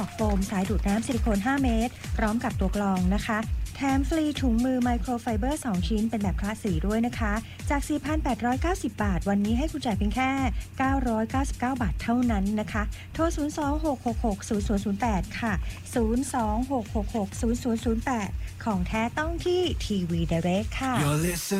อกโฟมสายดูดน้ำซิลิโคน5เมตรพร้อมกับตัวกรองนะคะแถมฟรีถุงมือไมโครไฟเบอร์2ชิ้นเป็นแบบคลาสสีด้วยนะคะจาก 4,890 บาทวันนี้ให้คุณจ่ายเพียงแค่999 บาทเท่านั้นนะคะโทร 026660008 ค่ะ 026660008 ของแท้ต้องที่ทีวี Direct ค่ะ